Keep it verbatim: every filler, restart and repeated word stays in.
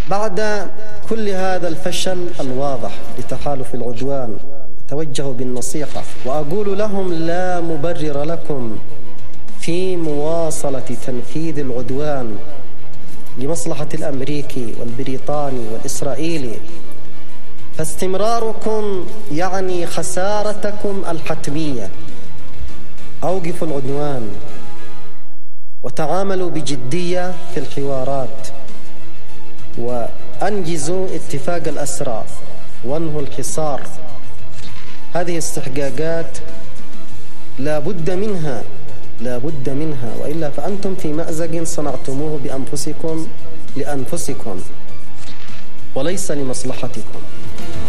بعد كل هذا الفشل الواضح لتحالف العدوان أتوجه بالنصيحة وأقول لهم: لا مبرر لكم في مواصلة تنفيذ العدوان لمصلحة الأمريكي والبريطاني والإسرائيلي، فاستمراركم يعني خسارتكم الحتمية. أوقفوا العدوان وتعاملوا بجدية في الحوارات، وأنجزوا اتفاق الأسرى وانهوا الحصار. هذه استحقاقات لا بد منها لا بد منها وإلا فأنتم في مأزق صنعتموه بأنفسكم لأنفسكم وليس لمصلحتكم.